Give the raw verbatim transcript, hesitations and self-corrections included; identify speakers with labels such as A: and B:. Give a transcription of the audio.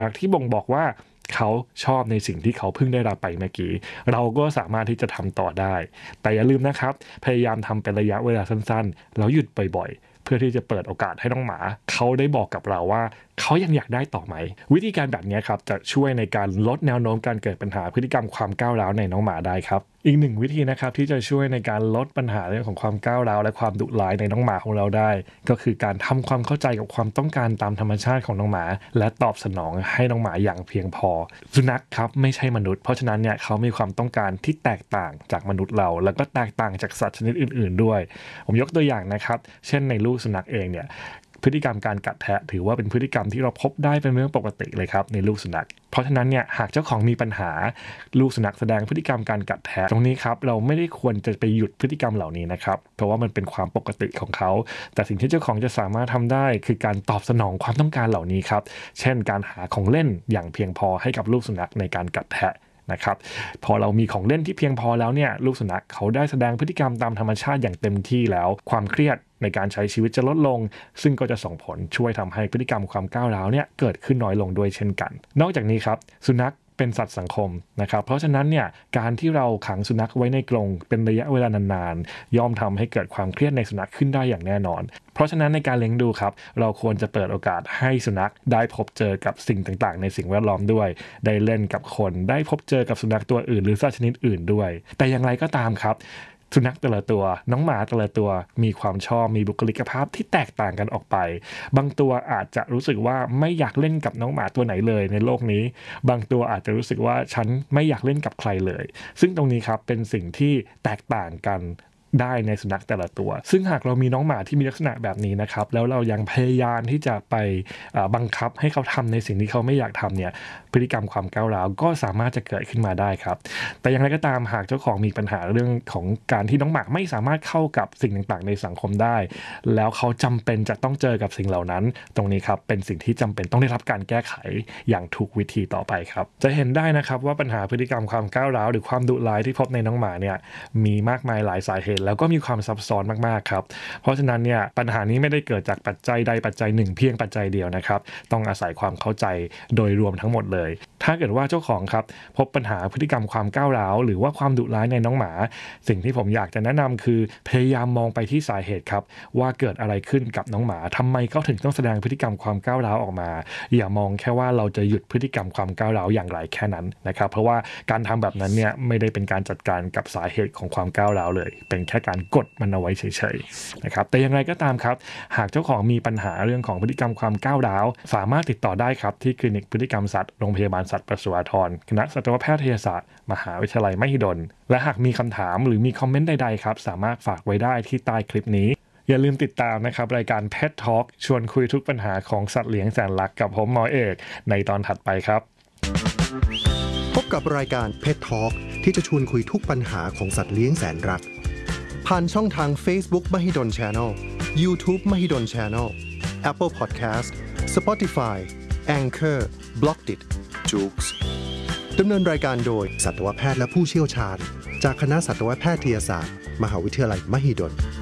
A: ที่บ่งบอกว่าเขาชอบในสิ่งที่เขาเพิ่งได้รับไปเมื่อกี้เราก็สามารถที่จะทำต่อได้แต่อย่าลืมนะครับพยายามทำเป็นระยะเวลาสั้นๆแล้วหยุดบ่อยๆเพื่อที่จะเปิดโอกาสให้น้องหมาเขาได้บอกกับเราว่าเขายังอยากได้ต่อไหมวิธีการแบบนี้ครับจะช่วยในการลดแนวโน้มการเกิดปัญหาพฤติกรรมความก้าวร้าวในน้องหมาได้ครับอีกหนึ่งวิธีนะครับที่จะช่วยในการลดปัญหาเรื่องของความก้าวร้าวและความดุร้ายในน้องหมาของเราได้ก็คือการทำความเข้าใจกับความต้องการตามธรรมชาติของน้องหมาและตอบสนองให้น้องหมาอย่างเพียงพอสุนัขครับไม่ใช่มนุษย์เพราะฉะนั้นเนี่ยเขามีความต้องการที่แตกต่างจากมนุษย์เราแล้วก็แตกต่างจากสัตว์ชนิดอื่นๆด้วยผมยกตัวอย่างนะครับเช่นในลูกสุนัขเองเนี่ยพฤติกรรมการกัดแทะถือว่าเป็นพฤติกรรมที่เราพบได้เป็นเรื่องปกติเลยครับในลูกสุนัขเพราะฉะนั้นเนี่ยหากเจ้าของมีปัญหาลูกสุนัขแสดงพฤติกรรมการกัดแทะตรงนี้ครับเราไม่ได้ควรจะไปหยุดพฤติกรรมเหล่านี้นะครับเพราะว่ามันเป็นความปกติของเขาแต่สิ่งที่เจ้าของจะสามารถทำได้คือการตอบสนองความต้องการเหล่านี้ครับเช่นการหาของเล่นอย่างเพียงพอให้กับลูกสุนัขในการกัดแทะนะครับพอเรามีของเล่นที่เพียงพอแล้วเนี่ยลูกสุนัขเขาได้แสดงพฤติกรรมตามธรรมชาติอย่างเต็มที่แล้วความเครียดในการใช้ชีวิตจะลดลงซึ่งก็จะส่งผลช่วยทำให้พฤติกรรมความก้าวร้าวเนี่ยเกิดขึ้นน้อยลงด้วยเช่นกันนอกจากนี้ครับสุนัขเป็นสัตว์สังคมนะครับเพราะฉะนั้นเนี่ยการที่เราขังสุนัขไว้ในกรงเป็นระยะเวลานานๆย่อมทำให้เกิดความเครียดในสุนัขขึ้นได้อย่างแน่นอนเพราะฉะนั้นในการเลี้ยงดูครับเราควรจะเปิดโอกาสให้สุนัขได้พบเจอกับสิ่งต่างๆในสิ่งแวดล้อมด้วยได้เล่นกับคนได้พบเจอกับสุนัขตัวอื่นหรือสัตว์ชนิดอื่นด้วยแต่อย่างไรก็ตามครับสุนัขแต่ละตัวน้องหมาแต่ละตัวมีความชอบมีบุคลิกภาพที่แตกต่างกันออกไปบางตัวอาจจะรู้สึกว่าไม่อยากเล่นกับน้องหมาตัวไหนเลยในโลกนี้บางตัวอาจจะรู้สึกว่าฉันไม่อยากเล่นกับใครเลยซึ่งตรงนี้ครับเป็นสิ่งที่แตกต่างกันได้ในสุนัขแต่ละตัวซึ่งหากเรามีน้องหมาที่มีลักษณะแบบนี้นะครับแล้วเรายังพยายามที่จะไปบังคับให้เขาทำในสิ่งที่เขาไม่อยากทำเนี่ยพฤติกรรมความก้าวร้าวก็สามารถจะเกิดขึ้นมาได้ครับแต่อย่างไรก็ตามหากเจ้าของมีปัญหาเรื่องของการที่น้องหมาไม่สามารถเข้ากับสิ่งต่างๆในสังคมได้แล้วเขาจำเป็นจะต้องเจอกับสิ่งเหล่านั้นตรงนี้ครับเป็นสิ่งที่จำเป็นต้องได้รับการแก้ไขอย่างถูกวิธีต่อไปครับจะเห็นได้นะครับว่าปัญหาพฤติกรรมความก้าวร้าวหรือความดุร้ายที่พบในน้องหมาเนี่ยมีมากมายหลายสาเหตุแล้วก็มีความซับซ้อนมากๆครับเพราะฉะนั้นเนี่ยปัญหานี้ไม่ได้เกิดจากปัจจัยใดปัจจัยหนึ่งเพียงปัจจัยเดียวนะครับต้องอาศัยความเข้าใจโดยรวมทั้งหมดเลยถ้าเกิดว่าเจ้าของครับพบปัญหาพฤติกรรมความก้าวร้าวหรือว่าความดุร้ายในน้องหมาสิ่งที่ผมอยากจะแนะนำคือพยายามมองไปที่สาเหตุครับว่าเกิดอะไรขึ้นกับน้องหมาทำไมเขาถึงต้องแสดงพฤติกรรมความก้าวร้าวออกมาอย่ามองแค่ว่าเราจะหยุดพฤติกรรมความก้าวร้าวอย่างไรแค่นั้นนะครับเพราะว่าการทำแบบนั้นเนี่ยไม่ได้เป็นการจัดการกับสาเหตุของความก้าวร้าวเลยเป็นแค่การกดมันเอาไว้เฉยๆนะครับแต่อย่างไรก็ตามครับหากเจ้าของมีปัญหาเรื่องของพฤติกรรมความก้าวร้าวสามารถติดต่อได้ครับที่คลินิกพฤติกรรมสัตว์โรงพยาบาลสัตว์ประสวาทรคณะสัตวแพทยศาสตร์มหาวิทยาลัยมหิดลและหากมีคำถามหรือมีคอมเมนต์ใดๆครับสามารถฝากไว้ได้ที่ใต้คลิปนี้อย่าลืมติดตามนะครับรายการ Pet Talk ชวนคุยทุกปัญหาของสัตว์เลี้ยงแสนรักกับผมหมอเอกในตอนถัดไปครับ
B: พบกับรายการ Pet Talk ที่จะชวนคุยทุกปัญหาของสัตว์เลี้ยงแสนรักผ่านช่องทาง Facebook Mahidol Channel YouTube Mahidol Channel Apple Podcast Spotify Anchor Blockdit Joox ดำเนินรายการโดยสัตวแพทย์และผู้เชี่ยวชาญจากคณะสัตวแพทยศาสตร์มหาวิทยาลัยมหิดล